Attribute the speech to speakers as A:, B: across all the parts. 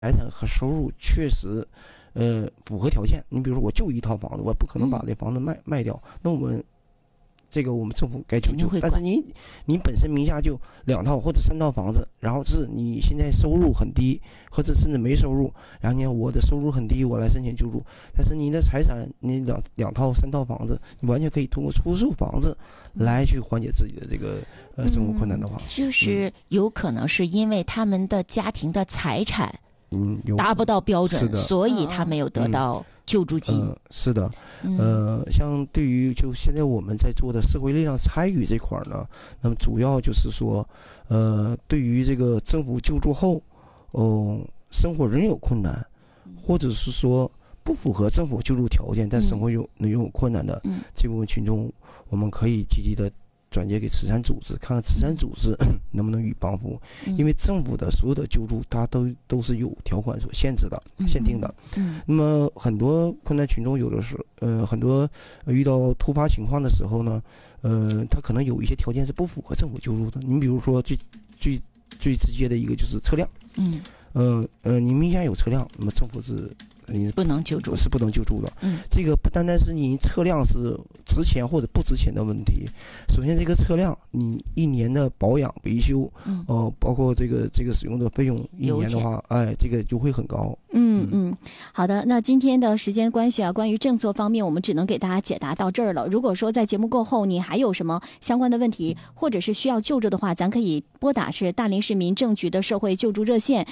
A: 财产和收入确实符合条件。你比如说我就一套房子，我不可能把这房子卖掉，那我们政府该救。但是你本身名下就2套或者3套房子，然后是你现在收入很低，或者甚至没收入，然后你看我的收入很低，我来申请救助，但是你的财产你两套3套房子，你完全可以通过出售房子来去缓解自己的这个生活困难的话，
B: 就是有可能是因为他们的家庭的财产达不到标准，所以他没有得到救助金。
A: 是的，像对于就现在我们在做的社会力量参与这块呢，那么主要就是说，对于这个政府救助后，生活仍有困难，或者是说不符合政府救助条件，但生活仍有困难的这部分群众，我们可以积极的转接给慈善组织，看看慈善组织能不能予以帮扶。因为政府的所有的救助，它都是有条款所限制的、限定的。那么很多困难群众有的时候，很多遇到突发情况的时候呢，他可能有一些条件是不符合政府救助的。你比如说最直接的一个就是车辆，你名下有车辆，那么政府是
B: 不能救助，
A: 是不能救助的。这个不单单是你车辆是值钱或者不值钱的问题。首先，这个车辆你1年的保养维修，包括这个使用的费用，1年的话，这个就会很高。
B: 好的，那今天的时间关系啊，关于政策方面，我们只能给大家解答到这儿了。如果说在节目过后你还有什么相关的问题，或者是需要救助的话，咱可以拨打是大连市民政局的社会救助热线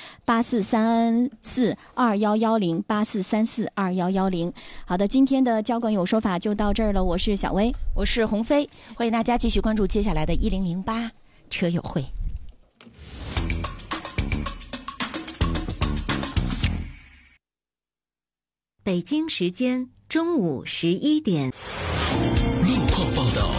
B: 84342110 84342110。好的，今天的交管有说法就到这儿了。我是小薇，
C: 我是鸿飞，欢迎大家继续关注接下来的1008车友会。
D: 北京时间中午11点。
E: 路况报道。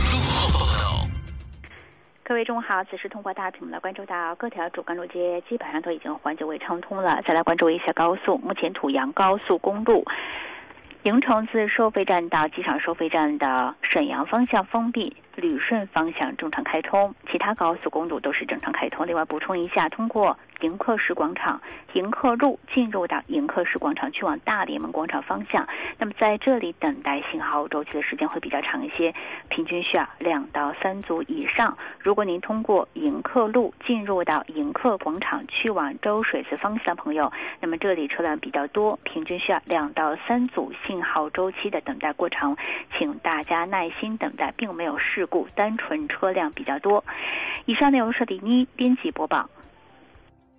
F: 各位中午好，此时通过大屏幕来关注到各条主干路街基本上都已经缓解为畅通了。再来关注一下高速，目前土阳高速公路营城自收费站到机场收费站的沈阳方向封闭，旅顺方向正常开通，其他高速公路都是正常开通。另外补充一下，通过迎客石广场、迎客路进入到迎客石广场去往大联盟广场方向，那么在这里等待信号周期的时间会比较长一些，平均需要2到3组以上。如果您通过迎客路进入到迎客广场去往周水寺方向的朋友，那么这里车辆比较多，平均需要2到3组信号周期的等待过程，请大家耐心等待，并没有事故，单纯车辆比较多。以上内容是李妮编辑播报。